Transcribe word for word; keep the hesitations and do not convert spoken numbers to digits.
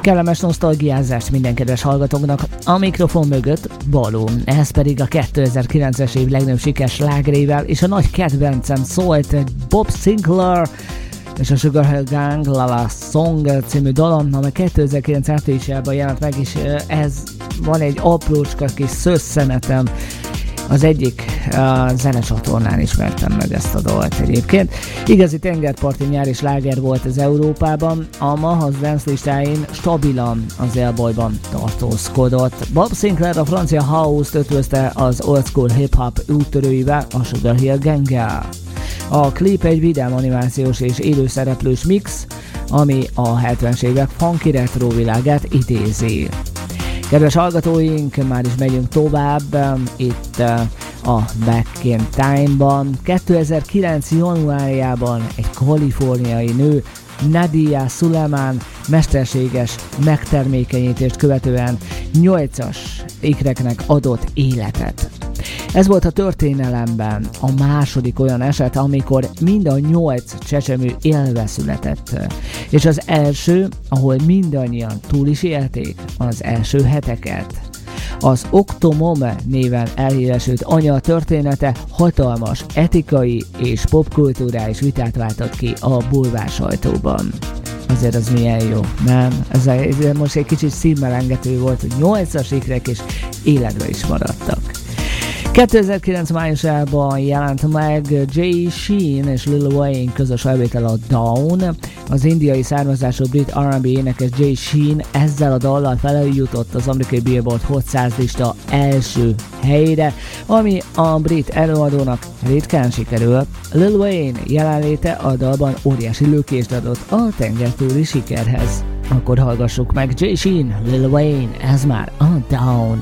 Kellemes nosztalgiázást minden kedves hallgatóknak. A mikrofon mögött Balú, ehhez pedig a kétezer-kilences év legnagyobb sikeres slágerével és a nagy kedvencem szólt Bob Sinclair és a Sugar Hill Gang La La Song című dalom, amely kétezer-kilenc áprilisában jelent meg, és ez van egy aprócska kis szösszenetem. Az egyik uh, zenecsatornán ismertem meg ezt a dalt egyébként. Igazi tengerparti nyári sláger volt az Európában, a Mahaz Dance listáin stabilan az élbolyban tartózkodott. Bob Sinclair a francia house-t ötvözte az old school hip-hop úttörőivel, a Sugar Hill Gang-gel. A klip egy vidám animációs és élőszereplős mix, ami a hetvenes évek funky retro világát idézi. Kedves hallgatóink, már is megyünk tovább itt a Back in Time-ban. kétezer-kilenc januárjában egy kaliforniai nő, Nadia Suleman mesterséges megtermékenyítést követően nyolcas ikreknek adott életet. Ez volt a történelemben a második olyan eset, amikor mind a nyolc csecsemő élve született. És az első, ahol mindannyian túl is élték az első heteket. Az Octomom néven elhíresült anya története hatalmas etikai és popkulturális vitát váltott ki a bulvár sajtóban. Azért az milyen jó, nem? Ez, a, ez most egy kicsit színmelengető volt, hogy nyolcas ikrek és életbe is maradtak. kétezer-kilenc májusában jelent meg Jay Sean és Lil Wayne közös felvétel a Down. Az indiai származású brit er and bé énekes Jay Sean ezzel a dallal feljutott az amerikai Billboard Hot száz lista első helyére, ami a brit előadónak ritkán sikerül. Lil Wayne jelenléte a dalban óriási lökést adott a tengertúli sikerhez. Akkor hallgassuk meg Jay Sean, Lil Wayne, ez már a Down.